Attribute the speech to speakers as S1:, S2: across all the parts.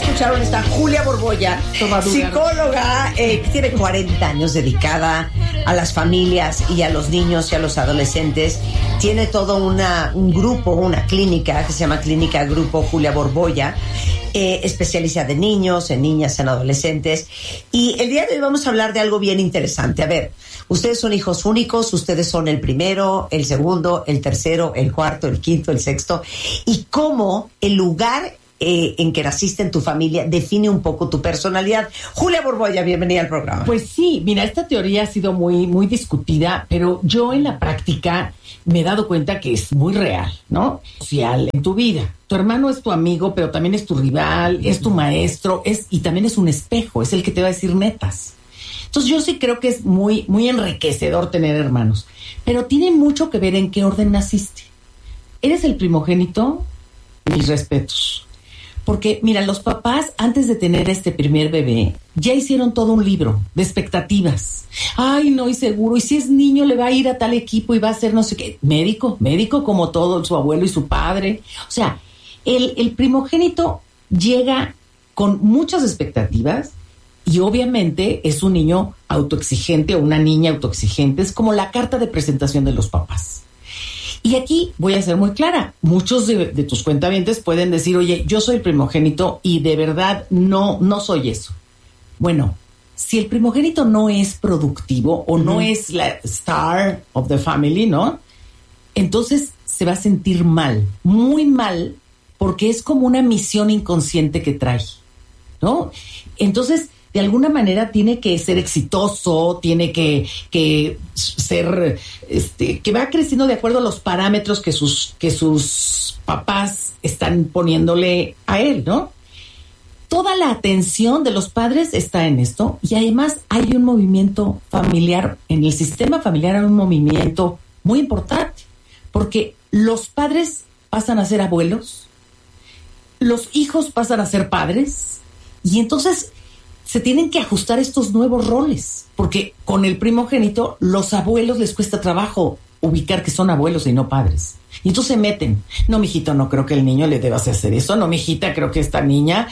S1: escucharon, está Julia Borbolla, psicóloga, que tiene 40 años dedicada a las familias y a los niños y a los adolescentes. Tiene todo un grupo, una clínica que se llama Clínica Grupo Julia Borbolla, especialista de niños, en niñas, en adolescentes. Y el día de hoy vamos a hablar de algo bien interesante. A ver, ustedes son hijos únicos, ustedes son el primero, el segundo, el tercero, el cuarto, el quinto, el sexto. Y cómo el lugar en que naciste en tu familia define un poco tu personalidad. Julia Borbolla, bienvenida al programa.
S2: Pues sí, mira, esta teoría ha sido muy discutida, pero yo en la práctica me he dado cuenta que es muy real, ¿no? Social en tu vida. Tu hermano es tu amigo, pero también es tu rival, es tu maestro, y también es un espejo, es el que te va a decir netas. Entonces yo sí creo que es muy enriquecedor tener hermanos, pero tiene mucho que ver en qué orden naciste. ¿Eres el primogénito? Mis respetos. Porque, mira, los papás, antes de tener este primer bebé, ya hicieron todo un libro de expectativas. Ay, no, y seguro, y si es niño le va a ir a tal equipo y va a ser no sé qué. Médico como todo, su abuelo y su padre. O sea, el primogénito llega con muchas expectativas y obviamente es un niño autoexigente o una niña autoexigente. Es como la carta de presentación de los papás. Y aquí voy a ser muy clara. Muchos de tus cuentavientes pueden decir, oye, yo soy el primogénito y de verdad no soy eso. Bueno, si el primogénito no es productivo o no es la star of the family, ¿no? Entonces se va a sentir mal, muy mal, porque es como una misión inconsciente que trae, ¿no? Entonces, de alguna manera tiene que ser exitoso, tiene que ser, que va creciendo de acuerdo a los parámetros que sus papás están poniéndole a él, ¿no? Toda la atención de los padres está en esto y además hay un movimiento familiar, en el sistema familiar hay un movimiento muy importante, porque los padres pasan a ser abuelos, los hijos pasan a ser padres y entonces se tienen que ajustar estos nuevos roles, porque con el primogénito los abuelos les cuesta trabajo ubicar que son abuelos y no padres. Y entonces se meten. No, mijito, no creo que el niño le debas hacer eso. No, mijita, creo que esta niña...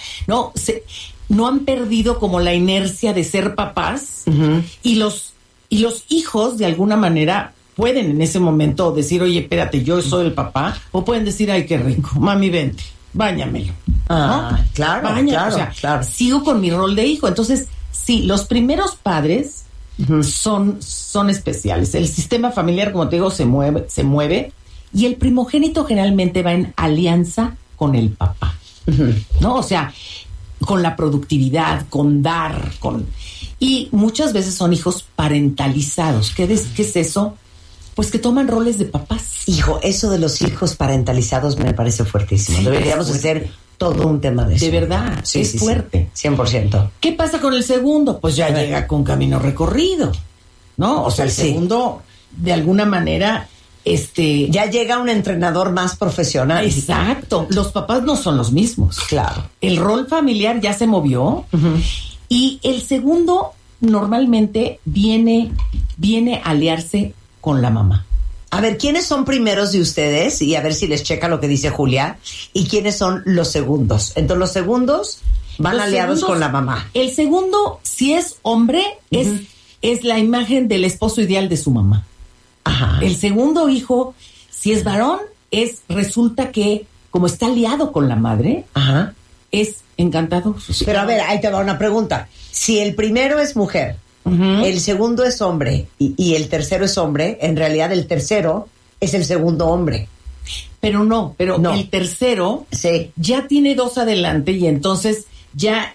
S2: No han perdido como la inercia de ser papás. Uh-huh. Y los hijos, de alguna manera, pueden en ese momento decir, oye, espérate, yo soy el papá. O pueden decir, ay, qué rico, mami, vente, báñamelo.
S1: Ah, ¿no? Claro,
S2: claro, o sea, claro. Sigo con mi rol de hijo. Entonces, sí, los primeros padres uh-huh. son especiales. El sistema familiar, como te digo, se mueve y el primogénito generalmente va en alianza con el papá, uh-huh. ¿no? O sea, con la productividad, con dar, y muchas veces son hijos parentalizados. ¿Qué es eso? Pues que toman roles de papás.
S1: Hijo, eso de los hijos parentalizados me parece fuertísimo. Sí, deberíamos hacer todo un tema de eso.
S2: De verdad, sí, es fuerte.
S1: 100%.
S2: ¿Qué pasa con el segundo? Pues ya llega con camino recorrido, ¿no? O sea, el segundo, de alguna manera,
S1: ya llega un entrenador más profesional.
S2: Exacto. Los papás no son los mismos.
S1: Claro.
S2: El rol familiar ya se movió. Uh-huh. Y el segundo normalmente viene a aliarse con la mamá.
S1: A ver, ¿quiénes son primeros de ustedes? Y a ver si les checa lo que dice Julia. ¿Y quiénes son los segundos? Entonces, los segundos van aliados con la mamá.
S2: El segundo, si es hombre, uh-huh. es la imagen del esposo ideal de su mamá. Ajá. El segundo hijo, si es varón, resulta que, como está aliado con la madre, ajá. es encantador.
S1: Pero a ver, ahí te va una pregunta. Si el primero es mujer, uh-huh. el segundo es hombre y el tercero es hombre, en realidad el tercero es el segundo hombre.
S2: Pero no. El tercero
S1: sí.
S2: ya tiene dos adelante y entonces ya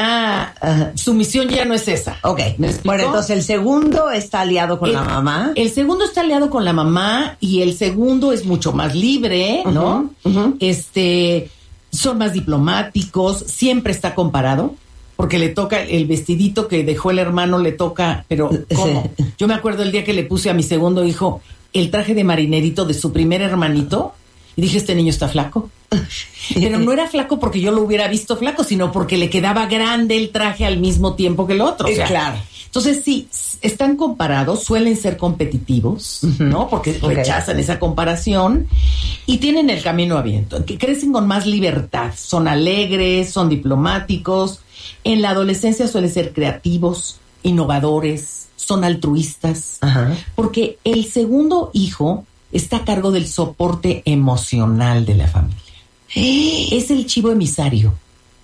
S2: su misión ya no es esa.
S1: Ok. Bueno, entonces el segundo está aliado con la mamá.
S2: El segundo está aliado con la mamá y el segundo es mucho más libre, uh-huh. ¿no? Uh-huh. Son más diplomáticos, siempre está comparado. Porque le toca el vestidito que dejó el hermano, le toca, pero ¿cómo? Sí. Yo me acuerdo el día que le puse a mi segundo hijo el traje de marinerito de su primer hermanito y dije, este niño está flaco. Pero no era flaco porque yo lo hubiera visto flaco, sino porque le quedaba grande el traje al mismo tiempo que el otro. O sea,
S1: claro.
S2: Entonces, sí, están comparados, suelen ser competitivos, ¿no? Porque rechazan esa comparación y tienen el camino abierto, que crecen con más libertad, son alegres, son diplomáticos, en la adolescencia suelen ser creativos, innovadores, son altruistas, porque el segundo hijo está a cargo del soporte emocional de la familia. Es el chivo emisario,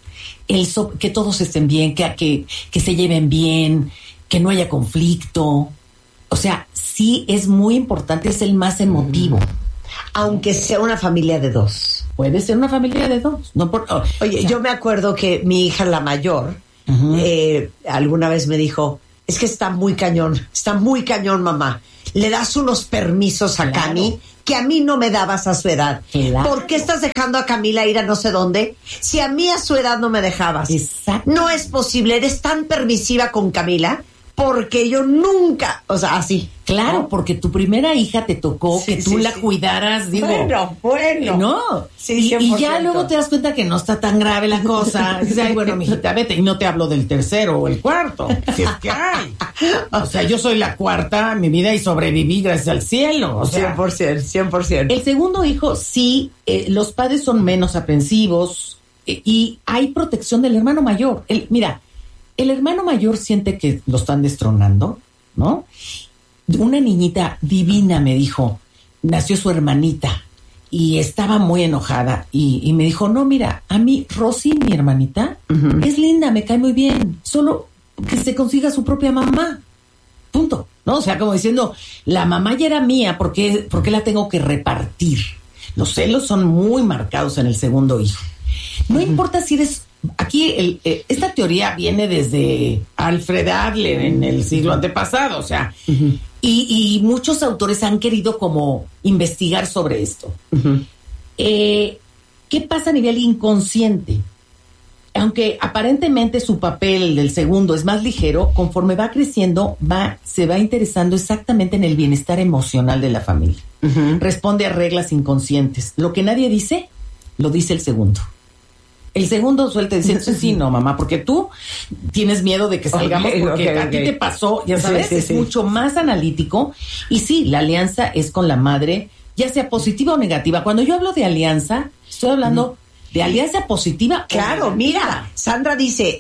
S2: que todos estén bien, que se lleven bien, que no haya conflicto. O sea, sí es muy importante, es el más emotivo.
S1: Aunque sea una familia de dos.
S2: Puede ser una familia de dos. No
S1: Oye, yo me acuerdo que mi hija, la mayor, alguna vez me dijo, es que está muy cañón, mamá. Le das unos permisos a Cami que a mí no me dabas a su edad. Claro. ¿Por qué estás dejando a Camila ir a no sé dónde? Si a mí a su edad no me dejabas.
S2: Exacto.
S1: No es posible, eres tan permisiva con Camila, porque yo nunca, o sea, así.
S2: Claro,
S1: ¿no?
S2: Porque tu primera hija te tocó que tú la cuidaras, digo.
S1: Bueno.
S2: No.
S1: Sí,
S2: y ya luego te das cuenta que no está tan grave la cosa. Dices, ay, bueno, mijita, vete. Y no te hablo del tercero o el cuarto. Si es que hay. O sea, yo soy la cuarta en mi vida y sobreviví gracias al cielo. O sea,
S1: 100%.
S2: El segundo hijo, sí, los padres son menos aprensivos y hay protección del hermano mayor. Mira, el hermano mayor siente que lo están destronando, ¿no? Una niñita divina me dijo, nació su hermanita y estaba muy enojada y me dijo, no, mira, a mí Rosy, mi hermanita, es linda, me cae muy bien, solo que se consiga su propia mamá, punto, ¿no? O sea, como diciendo, la mamá ya era mía, ¿por qué la tengo que repartir? Los celos son muy marcados en el segundo hijo. No importa si eres... Aquí esta teoría viene desde Alfred Adler en el siglo antepasado, o sea, y muchos autores han querido como investigar sobre esto. ¿Qué pasa a nivel inconsciente? Aunque aparentemente su papel del segundo es más ligero, conforme va creciendo, se va interesando exactamente en el bienestar emocional de la familia. Responde a reglas inconscientes. Lo que nadie dice, lo dice el segundo. El segundo suelta diciendo, sí, no, mamá, porque tú tienes miedo de que salgamos porque a ti te pasó, ya sabes, es mucho más analítico. Y sí, la alianza es con la madre, ya sea positiva o negativa. Cuando yo hablo de alianza, estoy hablando de alianza positiva.
S1: Claro, mira, Sandra dice,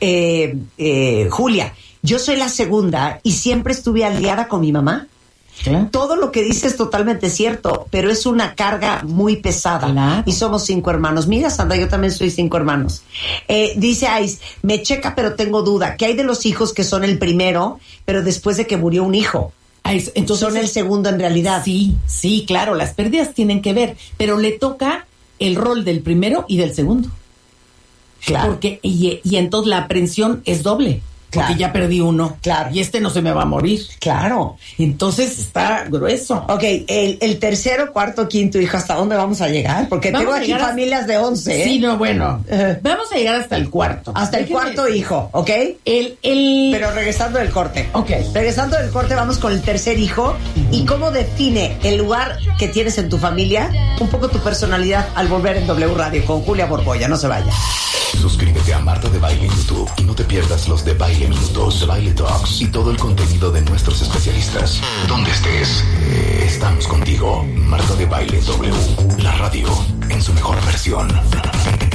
S1: Julia, yo soy la segunda y siempre estuve aliada con mi mamá.
S2: Claro.
S1: Todo lo que dice es totalmente cierto, pero es una carga muy pesada.
S2: Claro.
S1: Y somos 5 hermanos. Mira, Sandra, yo también soy 5 hermanos. Dice Ais, me checa, pero tengo duda. ¿Qué hay de los hijos que son el primero, pero después de que murió un hijo? Entonces, son el segundo en realidad.
S2: Sí, claro, las pérdidas tienen que ver, pero le toca el rol del primero y del segundo.
S1: Claro.
S2: Porque, y entonces la aprensión es doble. Porque ya perdí uno.
S1: Claro.
S2: Y no se me va a morir.
S1: Claro.
S2: Entonces está grueso.
S1: Ok, el tercero, cuarto, quinto hijo, ¿hasta dónde vamos a llegar? Porque tengo aquí familias de 11.
S2: Sí, no, bueno. Vamos a llegar hasta el cuarto.
S1: Hasta el cuarto hijo, ¿ok? Pero regresando del corte.
S2: Ok.
S1: Regresando del corte, vamos con el tercer hijo. ¿Y cómo define el lugar que tienes en tu familia? Un poco tu personalidad al volver en W Radio con Julia Borbolla. No se vaya.
S3: Suscríbete a Marta de Baile en YouTube y no te pierdas los de Baile Minutos, Baile Talks y todo el contenido de nuestros especialistas. Donde estés, estamos contigo. Marta de Baile W, la radio en su mejor versión.